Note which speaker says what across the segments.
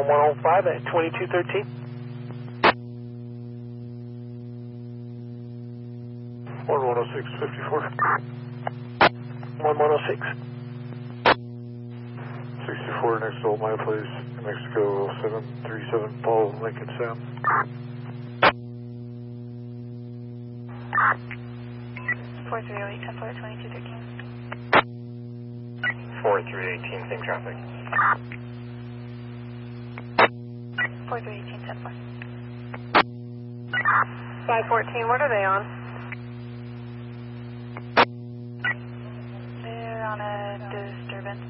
Speaker 1: on 105 at 2213.
Speaker 2: 110654.
Speaker 1: 1106.
Speaker 2: 64 next to Old My Place, New Mexico 737 Paul Lincoln Sam.
Speaker 3: 4308, 10 4, 2213.
Speaker 4: 4318, same traffic.
Speaker 3: 4318, 10 4.
Speaker 5: 514, what are they on?
Speaker 3: They're on a disturbance.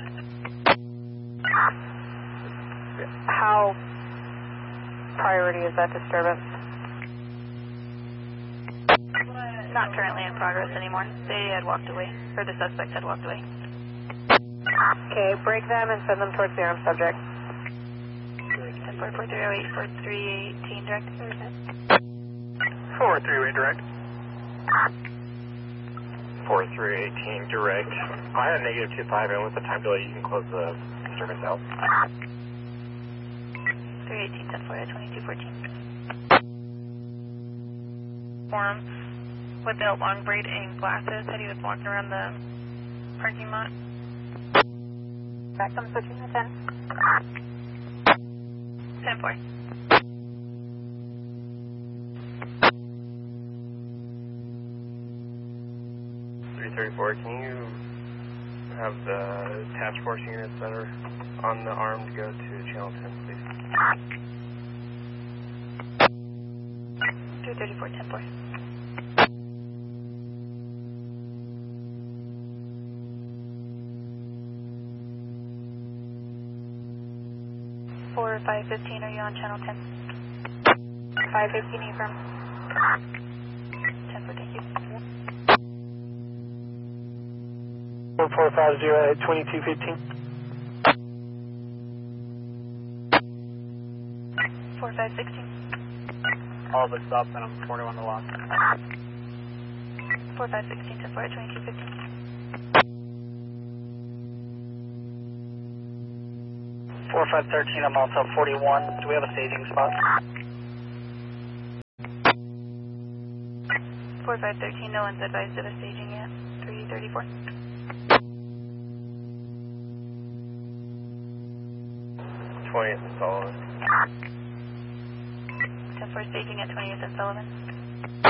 Speaker 5: How priority is that disturbance?
Speaker 3: Not currently in progress anymore. They had walked away, or the suspect had walked away.
Speaker 5: Okay, break them and send them towards the armed subject.
Speaker 3: 10 4, 4308, 4318 direct.
Speaker 1: 4308 direct.
Speaker 4: 4318 direct. I had a negative 25, and with the time delay, you can close the disturbance out.
Speaker 3: 318, 10 4, 2214.
Speaker 6: Form with the long braid and glasses, said he was walking around the parking lot.
Speaker 3: Back, I'm switching to 10.
Speaker 6: 10 4.
Speaker 4: Can you have the task force units that are on the arm to go to channel 10, please?
Speaker 3: 334, 10 4. 515, are you on channel 10?
Speaker 5: 515, affirm.
Speaker 3: 10 4, thank you.
Speaker 1: 1450 at 2215.
Speaker 3: 4516.
Speaker 7: All the stops and I'm 41 to lock.
Speaker 3: 4516, 10 4 at 2215.
Speaker 7: 4513, I'm also 41. Do we have a staging spot?
Speaker 3: 4513, no one's advised of a staging yet. 334.
Speaker 4: 20th and Sullivan.
Speaker 3: 10 4 staging at 20th and Sullivan.